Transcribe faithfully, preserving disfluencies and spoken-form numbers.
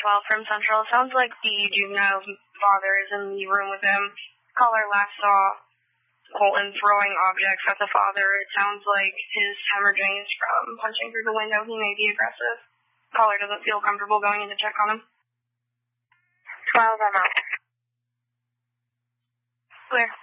twelve from Central. Sounds like the juvenile's father is in the room with him. Caller last saw Colton throwing objects at the father. It sounds like his hemorrhaging is from punching through the window. He may be aggressive. Caller doesn't feel comfortable going in to check on him. twelve, I'm out. Clear.